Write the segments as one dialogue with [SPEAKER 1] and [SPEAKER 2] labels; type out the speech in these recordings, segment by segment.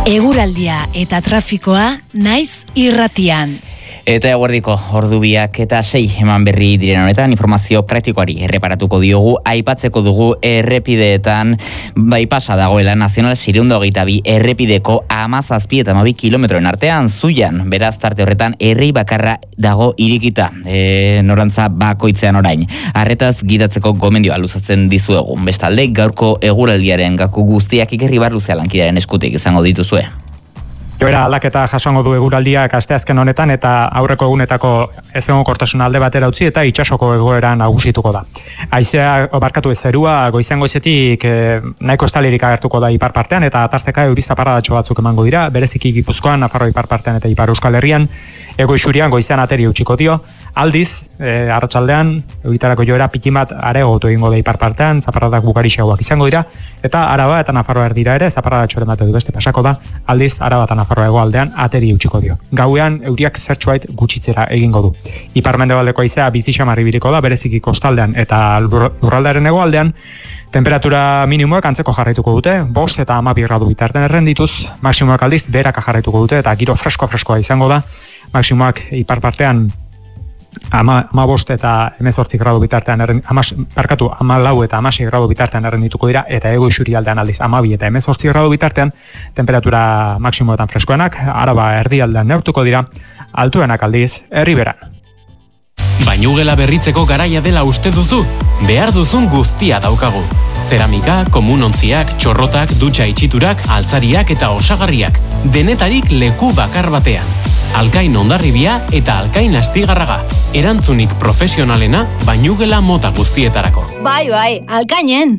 [SPEAKER 1] Eguraldia eta trafikoa naiz irratian.
[SPEAKER 2] Eta eguerdiko ordubiak eta 6 eman berri diren honetan informazio praktikoari erreparatuko diogu. Aipatzeko dugu errepideetan baipasa dagoela Nazional 622 errepideko 17 eta 12 kilometroen artean Zuian, beraz tarte horretan errei bakarra dago irikita, norantza bakoitzean orain. Arretaz gidatzeko gomendioa luzatzen dizuegu. Bestalde, gaurko eguraldiaren gaku guztiak Iker Ibarluzea lankidaren eskutik izango dituzue.
[SPEAKER 3] Joera aldaketa jasongo du eguraldiak asteazken honetan eta aurreko egunetako ezegonkortasun alde batera utzi eta itsasoko egoera nagusituko da. Haizea barkatu zerua goizean goizetik nahiko estalirik agertuko da ipar partean eta tarteka euri zaparradatxo batzuk emango dira, bereziki Gipuzkoan, Nafarroa ipar partean eta ipar Euskal Herrian, ego isurian goizean ateri utziko dio. Aldiz, arratsaldean euritarako joera pikin bat areagotu egingo da ipar partean, zaparradak bukarixagoak izango dira, eta Araba eta Nafarroa erdira ere zaparradatxoren bat edo beste pasako da, aldiz Araba eta Nafarroa hegoaldean ateri utziko dio. Gauean euriak zertxoait gutxitzera egingo du. Ipar-mendebaldeko haizea bizi xamar ibiliko da, bereziki kostaldean eta lurraldearen hegoaldean, temperatura minimoak antzeko jarraituko dute, 5 eta 12 gradu bitartean errendituz, maksimoak aldiz beheraka jarraituko dute eta giro freskoa izango da, maksimoak ipar partean 15 eta 18 gradu bitartean 14 eta 16 gradu bitartean errendituko dira eta ego isurialdean aldiz 12 eta 18 gradu bitartean temperatura maksimoetan freskoenak, Araba erdialdean neurtuko dira, altuenak aldiz Erriberan.
[SPEAKER 4] Bainugela berritzeko garaia dela uste duzu? Behar duzun guztia daukagu. Zeramika, komunontziak, txorrotak, dutxa itxiturak, altzariak eta osagarriak. Denetarik leku bakar batean. Alkain Hondarribia eta Alkain Astigarraga. Erantzunik profesionalena bainugela mota guztietarako.
[SPEAKER 1] Bai, Alkainen!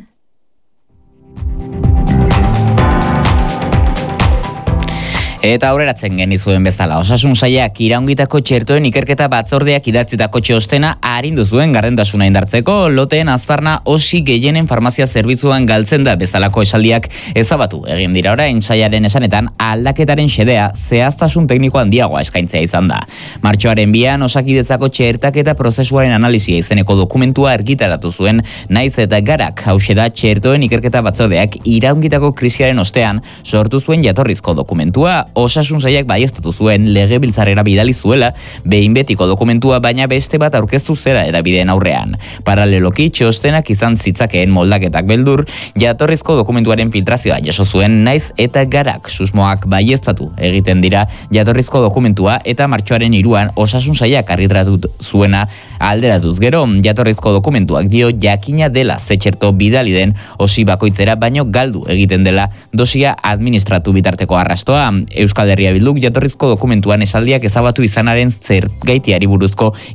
[SPEAKER 2] Eta aurreratzen genizuen bezala, Osasun Sailak iraungitako txertoen ikerketa batzordeak idatzitako txostena arindu zuen gardentasuna indartzeko, loteen aztarna osi gehienen farmazia zerbitzuan galtzen da bezalako esaldiak ezabatu egin dira orain. Sailaren esanetan aldaketaren xedea zehaztasun tekniko handiagoa eskaintzea izan da. Martxoaren 2an Osakidetzako txertaketa prozesuaren analisia izeneko dokumentua argitaratu zuen, naiz eta Garak hauxe da txertoen ikerketa batzordeak iraungitako krisiaren ostean sortu zuen jatorrizko dokumentua. Osasun Sailak baieztatu zuen legebiltzarrera bidali zuela behin betiko dokumentua, baina beste bat aurkeztu zera edabideen aurrean. Paraleloki txostenak izan zitzakeen moldaketak beldur, jatorrizko dokumentuaren filtrazioa jaso zuen, naiz eta Garak susmoak baieztatu egiten dira jatorrizko dokumentua eta martxoaren 3an Osasun Sailak argitaratu zuena alderatuz gero, jatorrizko dokumentuak dio jakina dela zetxerto bidali den osi bakoitzera, baino galdu egiten dela dosia administratu bitarteko arrastoa. Euskal Herria Bilduk jatorrizko dokumentuan esaldiak ezabatu izanaren zergaitiari buruzko